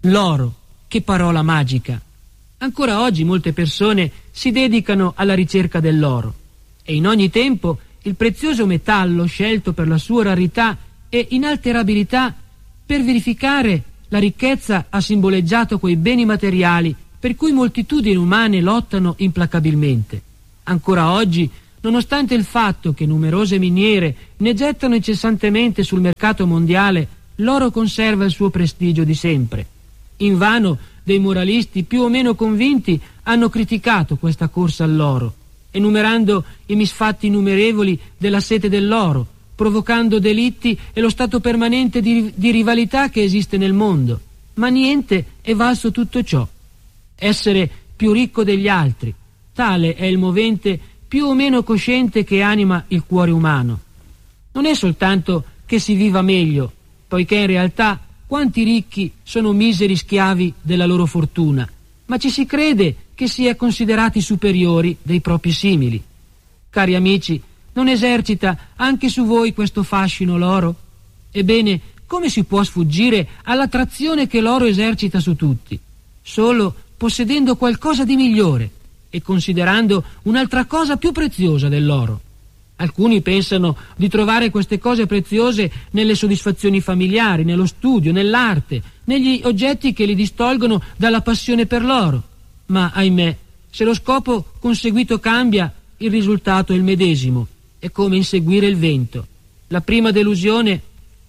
L'oro, che parola magica! Ancora oggi molte persone si dedicano alla ricerca dell'oro e in ogni tempo il prezioso metallo scelto per la sua rarità e inalterabilità per verificare la ricchezza ha simboleggiato quei beni materiali per cui moltitudini umane lottano implacabilmente. Ancora oggi, nonostante il fatto che numerose miniere ne gettano incessantemente sul mercato mondiale, l'oro conserva il suo prestigio di sempre. Invano dei moralisti più o meno convinti hanno criticato questa corsa all'oro, enumerando i misfatti innumerevoli della sete dell'oro, provocando delitti e lo stato permanente di rivalità che esiste nel mondo. Ma niente è valso tutto ciò. Essere più ricco degli altri, tale è il movente più o meno cosciente che anima il cuore umano. Non è soltanto che si viva meglio, poiché in realtà quanti ricchi sono miseri schiavi della loro fortuna, ma ci si crede che si è considerati superiori dei propri simili. Cari amici, non esercita anche su voi questo fascino l'oro? Ebbene, come si può sfuggire all'attrazione che l'oro esercita su tutti? Solo possedendo qualcosa di migliore e considerando un'altra cosa più preziosa dell'oro. Alcuni pensano di trovare queste cose preziose nelle soddisfazioni familiari, nello studio, nell'arte, negli oggetti che li distolgono dalla passione per l'oro. Ma, ahimè, se lo scopo conseguito cambia, il risultato è il medesimo. È come inseguire il vento. Alla prima delusione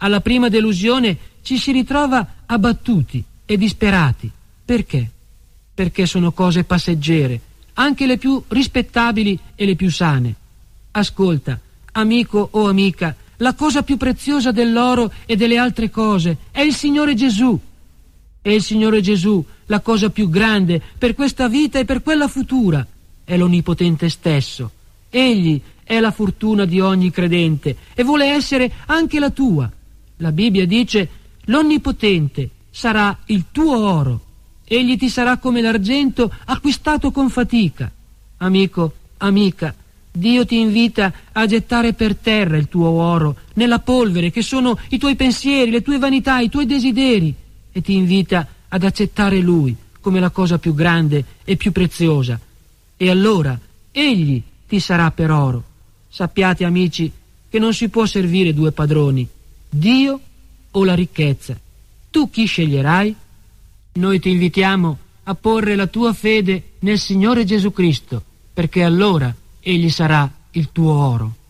ci si ritrova abbattuti e disperati. Perché? Perché sono cose passeggere, anche le più rispettabili e le più sane. Ascolta, amico o amica, la cosa più preziosa dell'oro e delle altre cose è il Signore Gesù. E il Signore Gesù, la cosa più grande per questa vita e per quella futura, è l'Onnipotente stesso. Egli è la fortuna di ogni credente e vuole essere anche la tua. La Bibbia dice: l'Onnipotente sarà il tuo oro. Egli ti sarà come l'argento acquistato con fatica. Amico, amica, Dio ti invita a gettare per terra il tuo oro nella polvere che sono i tuoi pensieri, le tue vanità, i tuoi desideri, e ti invita ad accettare Lui come la cosa più grande e più preziosa. E allora Egli ti sarà per oro. Sappiate, amici, che non si può servire due padroni, Dio o la ricchezza. Tu chi sceglierai? Noi ti invitiamo a porre la tua fede nel Signore Gesù Cristo, perché allora Egli sarà il tuo oro.